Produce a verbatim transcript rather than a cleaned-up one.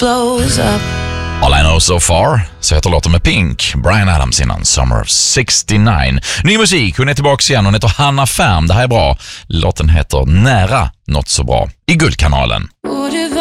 blows up. All I know so far, så heter låten med Pink, Bryan Adams innan Summer of sextionio. Ny musik, hon är tillbaka igen, hon heter Hanna Färm, det här är bra. Låten heter Nära, något så bra, i Guldkanalen.